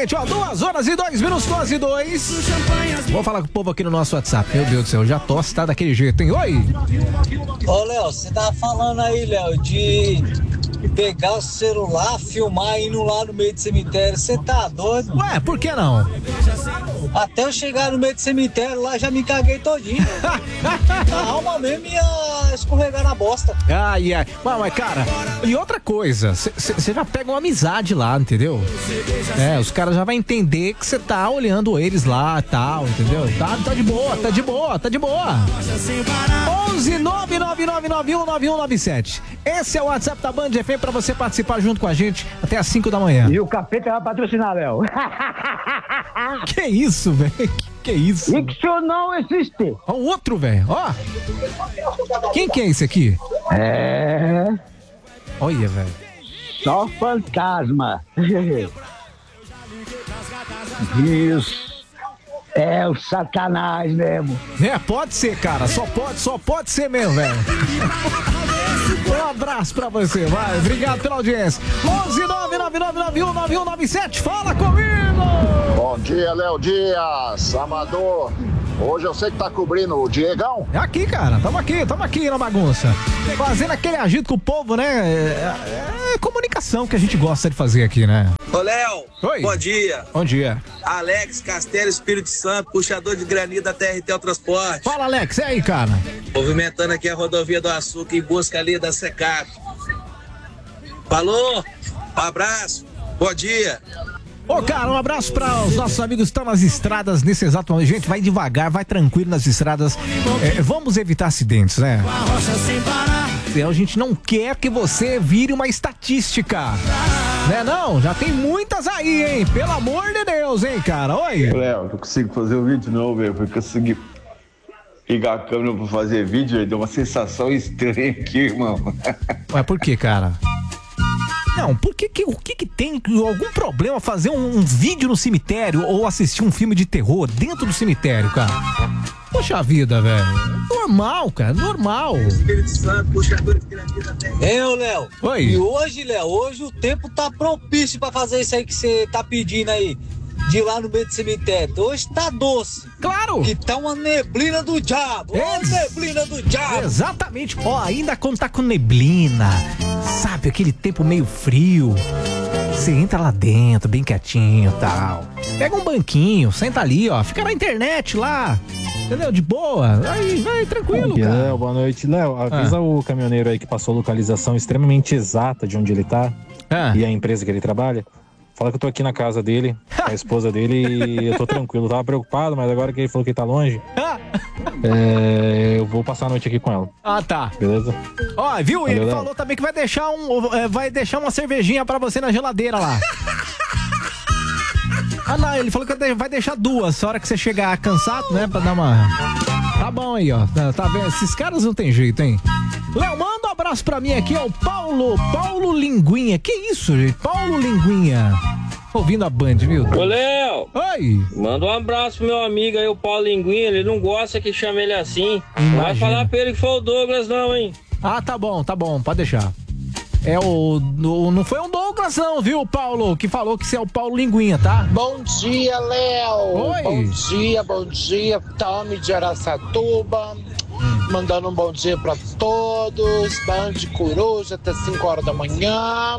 exatamente, ó, 2h02, 12h02. Vou falar com o povo aqui no nosso WhatsApp. Meu Deus do céu, já tosse, tá daquele jeito, hein? Oi! Ô, Léo, você tava falando aí, Léo, de pegar o celular, filmar indo lá no meio do cemitério. Você tá doido? Ué, por que não? Até eu chegar no meio do cemitério lá, já me caguei todinho. A alma mesmo ia escorregar na bosta. Ai. Mas, cara, e outra coisa, você já pega uma amizade lá, entendeu? Os caras já vão entender que você tá olhando eles lá e tal, entendeu? Tá de boa. 11-999919197. Esse é o WhatsApp da Band FM pra você participar junto com a gente até às 5 da manhã. E o capeta vai patrocinar, Léo. Que isso, velho? Que isso? Isso não existe. Ó, o outro, velho. Ó. Quem que é esse aqui? Olha, velho. Só fantasma. Isso. É o Satanás mesmo. Pode ser, cara. Só pode ser mesmo, velho. Um abraço pra você, vai. Obrigado pela audiência. 11-999919197. Fala comigo! Bom dia, Léo Dias, Amador. Hoje eu sei que tá cobrindo o Diegão. É aqui, cara. Tamo aqui na bagunça. Fazendo aquele agito com o povo, né? É comunicação que a gente gosta de fazer aqui, né? Ô, Léo. Oi. Bom dia. Bom dia. Alex Castelo, Espírito Santo, puxador de granito da TRT Transporte. Fala, Alex. E aí, cara? Movimentando aqui a rodovia do Açúcar em busca ali da Secap. Falou. Um abraço. Bom dia. Ô, cara, um abraço para os nossos amigos que estão nas estradas nesse exato momento. Gente, vai devagar, vai tranquilo nas estradas. Vamos evitar acidentes, né? A gente não quer que você vire uma estatística. Né, não? Já tem muitas aí, hein? Pelo amor de Deus, hein, cara? Oi. Léo, não consigo fazer o vídeo não, velho, porque eu consegui ligar a câmera pra fazer vídeo, véio, deu uma sensação estranha aqui, irmão. Ué, por que, cara? Não, o que tem algum problema fazer um vídeo no cemitério ou assistir um filme de terror dentro do cemitério, cara? Poxa vida, velho. Normal, cara, normal. Espírito Santo, puxador de granito da TRT. Ô, Léo. Oi. E hoje, Léo, hoje o tempo tá propício pra fazer isso aí que você tá pedindo aí. De ir lá no meio do cemitério. Hoje tá doce. Claro! E tá uma neblina do diabo. Neblina do diabo. Exatamente. Ó, ainda quando tá com neblina, sabe, aquele tempo meio frio, você entra lá dentro, bem quietinho e tal. Pega um banquinho, senta ali, ó. Fica na internet lá. Entendeu? De boa. Aí, vai, tranquilo, cara. Léo, boa noite. Léo, avisa o caminhoneiro aí que passou a localização extremamente exata de onde ele tá e a empresa que ele trabalha. Fala que eu tô aqui na casa dele, a esposa dele, e eu tô tranquilo. Eu tava preocupado, mas agora que ele falou que ele tá longe, eu vou passar a noite aqui com ela. Ah, tá. Beleza? Ó, viu? Valeu, Ele Léo. falou também que vai deixar uma cervejinha pra você na geladeira lá. Ah, não, ele falou que vai deixar duas, a hora que você chegar cansado, né, pra dar uma... Tá bom aí, ó. Tá vendo? Esses caras não tem jeito, hein? Léo, manda um abraço pra mim aqui, ó, o Paulo Linguinha. Que isso, gente? Paulo Linguinha. Ouvindo a Band, viu? Ô, Léo. Oi. Manda um abraço pro meu amigo aí, o Paulo Linguinha. Ele não gosta que chame ele assim. Não vai falar pra ele que foi o Douglas, não, hein? Ah, tá bom, pode deixar. Não foi o Douglas não, viu, Paulo, que falou que você é o Paulo Linguinha, tá? Bom dia, Léo. Oi. Bom dia, Tommy de Araçatuba. Mandando um bom dia pra todos. Band Coruja até 5 horas da manhã.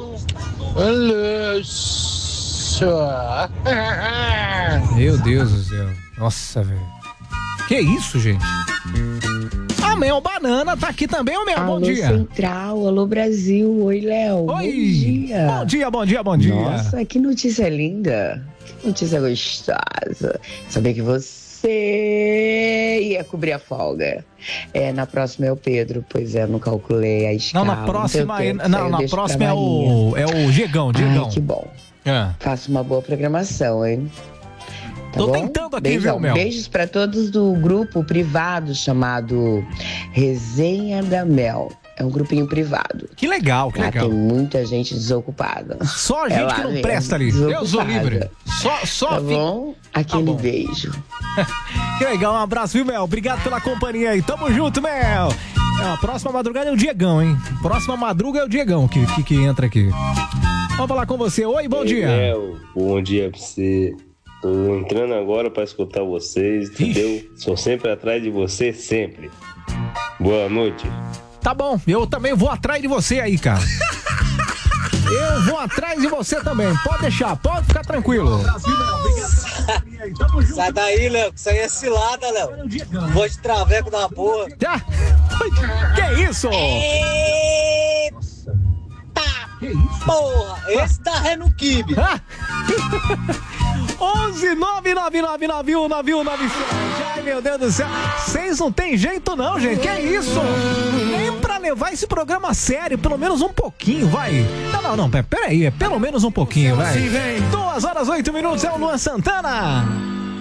Meu Deus do céu. Nossa, velho. Que isso, gente? A Mel Banana tá aqui também, ô Mel, bom dia. Alô Central, alô Brasil, oi Léo, bom dia. Bom dia. Nossa, que notícia linda, que notícia gostosa. Saber que você ia cobrir a folga. Na próxima é o Pedro, pois não calculei a escala. Não, na próxima é o Diegão. Ai, que bom. Faça uma boa programação, hein? Tá Tô bom? tentando aqui, Beijão. viu, Mel? Beijos pra todos do grupo privado chamado Resenha da Mel. É um grupinho privado. Que legal, que legal. Tem muita gente desocupada. Só gente que não presta ali. Deus o livre. Só tá bom? Aquele beijo. Que legal, um abraço, viu, Mel? Obrigado pela companhia aí. Tamo junto, Mel. A próxima madrugada é o Diegão, hein? Próxima madruga é o Diegão que entra aqui. Vamos falar com você. Oi, bom dia. Léo, bom dia pra você. Tô entrando agora pra escutar vocês, entendeu? Sou sempre atrás de você, sempre. Boa noite. Tá bom, eu também vou atrás de você aí, cara. Eu vou atrás de você também. Pode deixar, pode ficar tranquilo. Sai daí, Léo, que isso aí é cilada, Léo. Vou de traveco da porra. Que isso? Porra, esse tá ré no quibe. 11-999919197. Ai, meu Deus do céu. Vocês não tem jeito não, gente. Que isso? Nem pra levar esse programa a sério. Pelo menos um pouquinho, vai. Não. Peraí. Pelo menos um pouquinho, vai. 2 horas 8 minutos. É o Luan Santana.